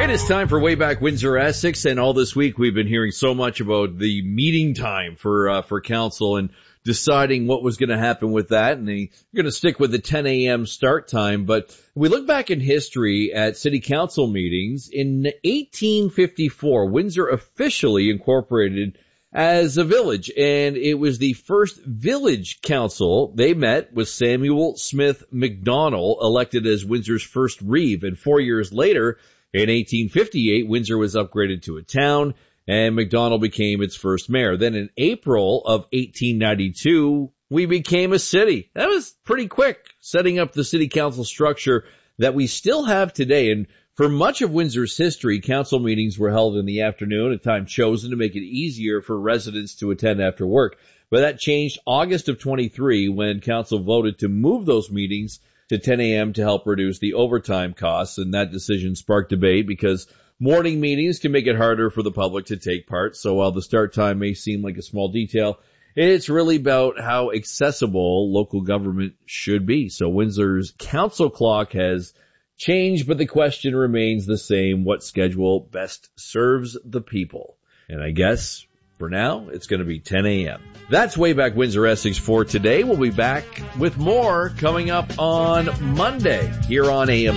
It is time for Way Back Windsor Essex, and all this week we've been hearing so much about the meeting time for council and deciding what was going to happen with that, and they're going to stick with the 10 a.m. start time. But we look back in history at city council meetings. In 1854, Windsor officially incorporated as a village, and it was the first village council. They met with Samuel Smith McDonnell, elected as Windsor's first reeve, and 4 years later, in 1858, Windsor was upgraded to a town, and McDonnell became its first mayor. Then in April of 1892, we became a city. That was pretty quick, setting up the city council structure that we still have today. And for much of Windsor's history, council meetings were held in the afternoon, a time chosen to make it easier for residents to attend after work. But that changed August of 23 when council voted to move those meetings to 10 a.m. to help reduce the overtime costs, and that decision sparked debate because morning meetings can make it harder for the public to take part. So while the start time may seem like a small detail, it's really about how accessible local government should be. So Windsor's council clock has changed, but the question remains the same: what schedule best serves the people? And I guess for now, it's going to be 10 a.m. That's Way Back Windsor Essex for today. We'll be back with more coming up on Monday here on AM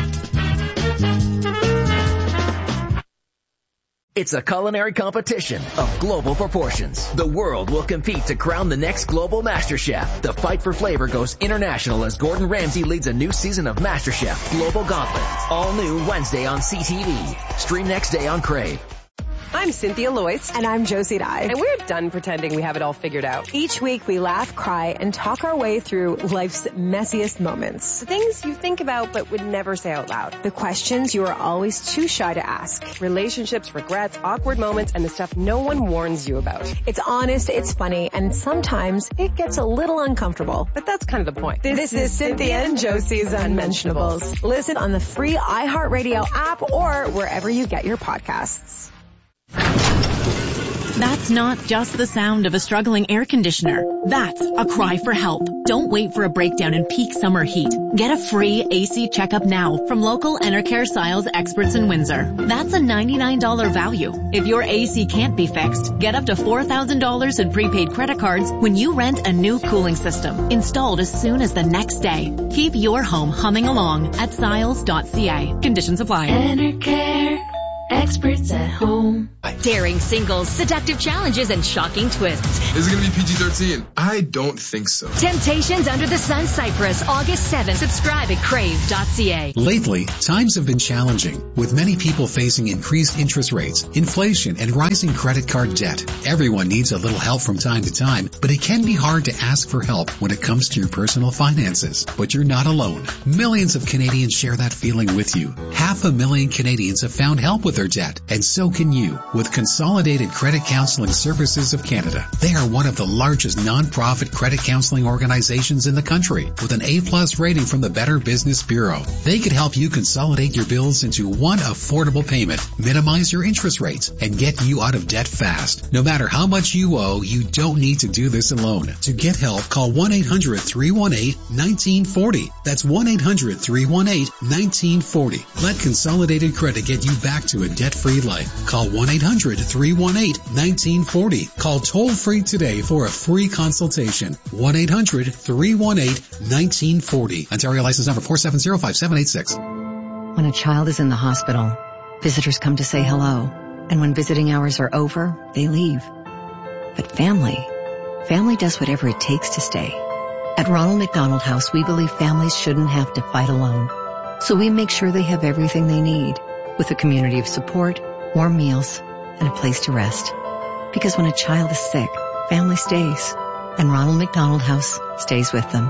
800. It's a culinary competition of global proportions. The world will compete to crown the next global Master Chef. The fight for flavor goes international as Gordon Ramsay leads a new season of Master Chef Global Gauntlet. All new Wednesday on CTV. Stream next day on Crave. I'm Cynthia Loyce. And I'm Josie Dye. And we're done pretending we have it all figured out. Each week we laugh, cry, and talk our way through life's messiest moments. The things you think about but would never say out loud. The questions you are always too shy to ask. Relationships, regrets, awkward moments, and the stuff no one warns you about. It's honest, it's funny, and sometimes it gets a little uncomfortable. But that's kind of the point. This is Cynthia and Josie's Unmentionables. Listen on the free iHeartRadio app or wherever you get your podcasts. That's not just the sound of a struggling air conditioner. That's a cry for help. Don't wait for a breakdown in peak summer heat. Get a free AC checkup now from local Enercare Siles experts in Windsor. That's a $99 value. If your AC can't be fixed, get up to $4,000 in prepaid credit cards when you rent a new cooling system, installed as soon as the next day. Keep your home humming along at siles.ca. Conditions apply. Enercare. Experts at home. Daring singles, seductive challenges, and shocking twists. Is it going to be PG-13? I don't think so. Temptations Under the Sun Cyprus, August 7th. Subscribe at crave.ca. Lately, times have been challenging, with many people facing increased interest rates, inflation, and rising credit card debt. Everyone needs a little help from time to time, but it can be hard to ask for help when it comes to your personal finances. But you're not alone. Millions of Canadians share that feeling with you. 500,000 Canadians have found help with their debt, and so can you with Consolidated Credit Counseling Services of Canada. They are one of the largest non-profit credit counseling organizations in the country with an A+ rating from the Better Business Bureau. They could help you consolidate your bills into one affordable payment, minimize your interest rates, and get you out of debt fast. No matter how much you owe, you don't need to do this alone. To get help, call 1-800-318-1940. That's 1-800-318-1940. Let Consolidated Credit get you back to a debt-free life. Call 1-800-318-1940. Call toll-free today for a free consultation. 1-800-318-1940. Ontario license number 4705786. When a child is in the hospital, visitors come to say hello. And when visiting hours are over, they leave. But family does whatever it takes to stay. At Ronald McDonald House, we believe families shouldn't have to fight alone. So we make sure they have everything they need, with a community of support, warm meals, and a place to rest. Because when a child is sick, family stays, and Ronald McDonald House stays with them.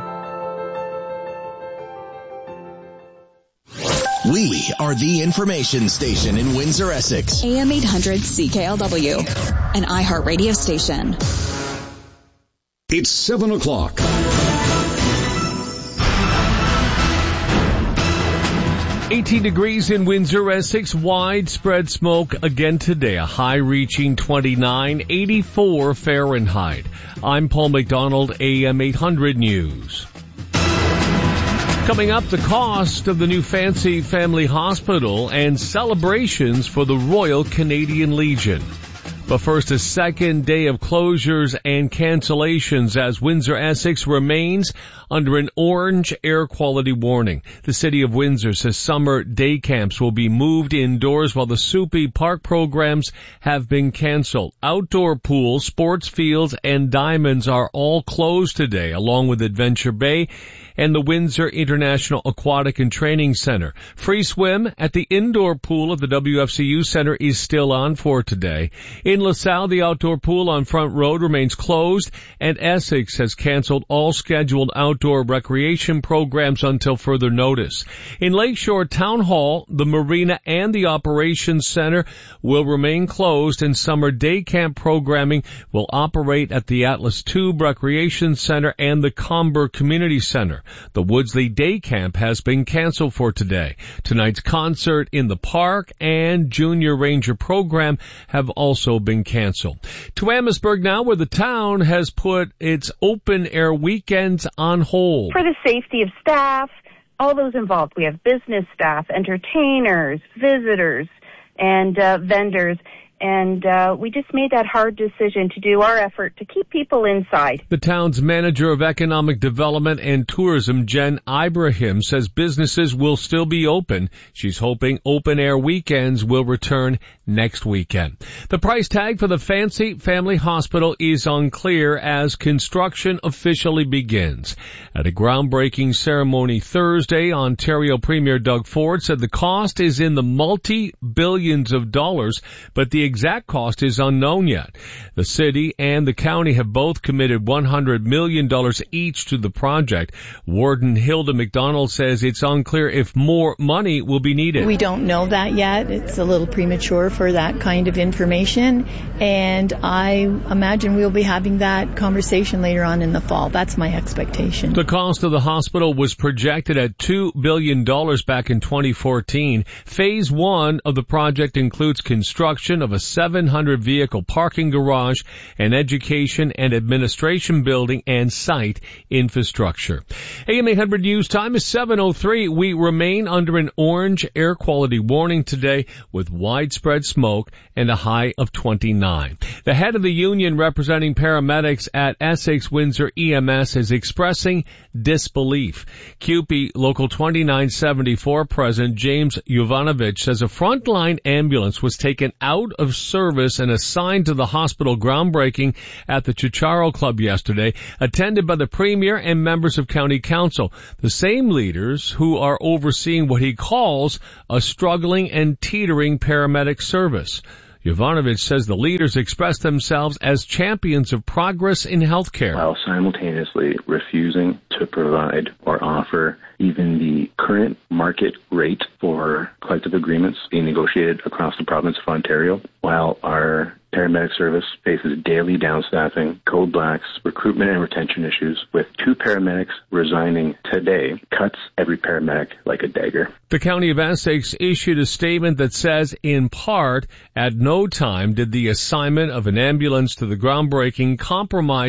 We are the information station in Windsor, Essex. AM 800 CKLW, an iHeartRadio station. It's 7 o'clock. degrees in Windsor, Essex. Widespread smoke again today. A high reaching 84 Fahrenheit. I'm Paul McDonald, AM 800 News. Coming up, the cost of the new fancy family hospital and celebrations for the Royal Canadian Legion. But first, a second day of closures and cancellations as Windsor Essex remains under an orange air quality warning. The City of Windsor says summer day camps will be moved indoors while the Soupy Park programs have been canceled. Outdoor pools, sports fields, and diamonds are all closed today, along with Adventure Bay and the Windsor International Aquatic and Training Center. Free swim at the indoor pool of the WFCU Center is still on for today. In LaSalle, the outdoor pool on Front Road remains closed, and Essex has canceled all scheduled outdoor recreation programs until further notice. In Lakeshore Town Hall, the marina and the operations center will remain closed, and summer day camp programming will operate at the Atlas Tube Recreation Center and the Comber Community Center. The Woodsley Day Camp has been canceled for today. Tonight's concert in the park and Junior Ranger program have also been canceled. To Amherstburg now, where the town has put its open air weekends on hold. For the safety of staff, all those involved. We have business staff, entertainers, visitors, and vendors. And we just made that hard decision to do our effort to keep people inside. The town's manager of economic development and tourism, Jen Ibrahim, says businesses will still be open. She's hoping open-air weekends will return next weekend. The price tag for the fancy family hospital is unclear as construction officially begins. At a groundbreaking ceremony Thursday, Ontario Premier Doug Ford said the cost is in the multi-billions of dollars, but the exact cost is unknown yet. The city and the county have both committed $100 million each to the project. Warden Hilda McDonald says it's unclear if more money will be needed. We don't know that yet. It's a little premature for that kind of information, and I imagine we'll be having that conversation later on in the fall. That's my expectation. The cost of the hospital was projected at $2 billion back in 2014. Phase 1 of the project includes construction of a 700-vehicle parking garage, an education and administration building, and site infrastructure. AM 800 News Time is 7:03. We remain under an orange air quality warning today with widespread smoke and a high of 29. The head of the union representing paramedics at Essex Windsor EMS is expressing disbelief. CUPE Local 2974 President James Jovanovich says a frontline ambulance was taken out of service and assigned to the hospital groundbreaking at the Chicharo Club yesterday, attended by the Premier and members of County Council, the same leaders who are overseeing what he calls a struggling and teetering paramedic service. Jovanovich says the leaders expressed themselves as champions of progress in healthcare, while simultaneously refusing to provide or offer even the current market rate for collective agreements being negotiated across the province of Ontario, while our paramedic service faces daily downstaffing, code blacks, recruitment and retention issues, with 2 paramedics resigning today cuts every paramedic like a dagger. The County of Essex issued a statement that says, in part, at no time did the assignment of an ambulance to the groundbreaking compromise